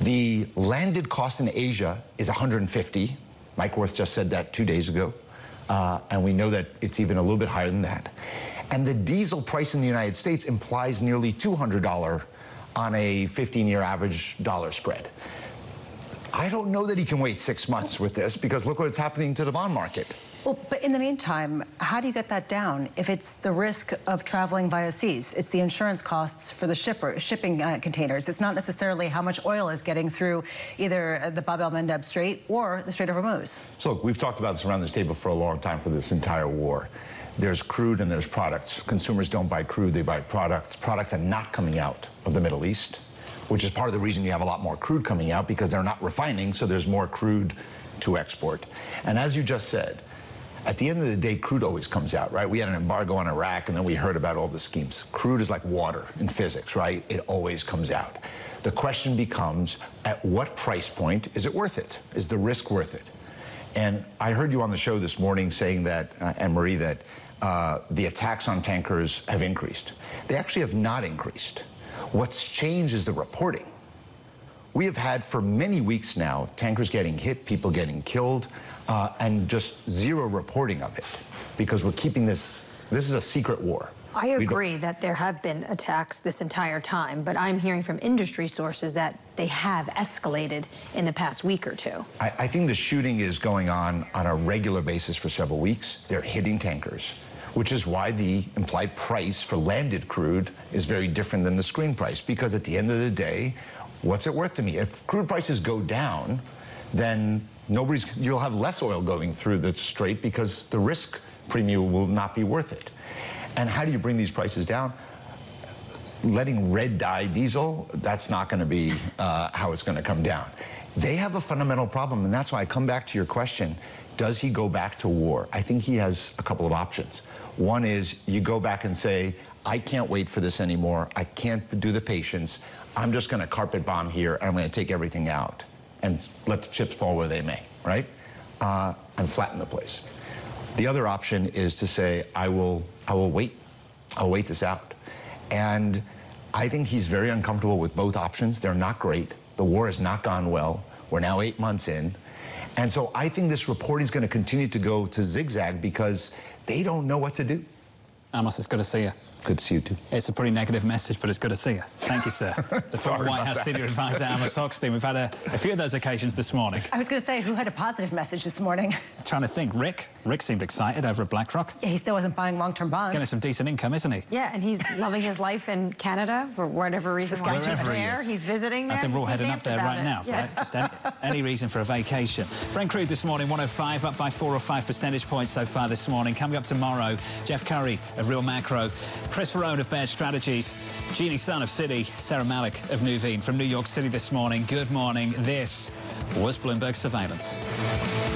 The landed cost in Asia is 150. Mike Wirth just said that 2 days ago. And we know that it's even a little bit higher than that. And the diesel price in the United States implies nearly $200 on a 15-year average dollar spread. I don't know that he can wait 6 months with this, because look what's happening to the bond market. Well, but in the meantime, how do you get that down if it's the risk of traveling via seas? It's the insurance costs for the shipping containers. It's not necessarily how much oil is getting through either the Bab el-Mandeb Strait or the Strait of Hormuz. So look, we've talked about this around this table for a long time for this entire war. There's crude and there's products. Consumers don't buy crude, they buy products. Products are not coming out of the Middle East, which is part of the reason you have a lot more crude coming out, because they're not refining, so there's more crude to export. And as you just said, at the end of the day, crude always comes out, right? We had an embargo on Iraq, and then we heard about all the schemes. Crude is like water in physics, right? It always comes out. The question becomes, at what price point is it worth it? Is the risk worth it? And I heard you on the show this morning saying that, Anne-Marie, that the attacks on tankers have increased. They actually have not increased. What's changed is the reporting. We have had for many weeks now tankers getting hit, people getting killed, and just zero reporting of it, because we're keeping this is a secret war. I agree that there have been attacks this entire time, but I'm hearing from industry sources that they have escalated in the past week or two. I think the shooting is going on a regular basis for several weeks. They're hitting tankers, which is why the implied price for landed crude is very different than the screen price, because at the end of the day, what's it worth to me? If crude prices go down, then you'll have less oil going through the strait, because the risk premium will not be worth it. And how do you bring these prices down? Letting red dye diesel, that's not going to be how it's going to come down. They have a fundamental problem, and that's why I come back to your question, does he go back to war? I think he has a couple of options. One is you go back and say, I can't wait for this anymore. I can't do the patience. I'm just going to carpet bomb here, and I'm going to take everything out and let the chips fall where they may, right? And flatten the place. The other option is to say, I will wait. I'll wait this out. And I think he's very uncomfortable with both options. They're not great. The war has not gone well. We're now 8 months in. And so I think this reporting is going to continue to go to zigzag, because they don't know what to do. Amos, it's good to see you. Good to see you, too. It's a pretty negative message, but it's good to see you. Thank you, sir. The former White House senior advisor, Amos Hochstein. We've had a few of those occasions this morning. I was going to say, who had a positive message this morning? Trying to think. Rick seemed excited over at BlackRock. Yeah, he still wasn't buying long-term bonds. Getting some decent income, isn't he? Yeah, and he's loving his life in Canada for whatever reason. He's visiting there. I think we're all heading up there right now, right? Just any reason for a vacation. Brent Crude this morning, 105, up by 4 or 5 percentage points so far this morning. Coming up tomorrow, Jeff Curry of Real Macro, Chris Verone of Baird Strategies, Jeannie Sun of Citi, Sarah Malik of Nuveen from New York City this morning. Good morning. This was Bloomberg Surveillance.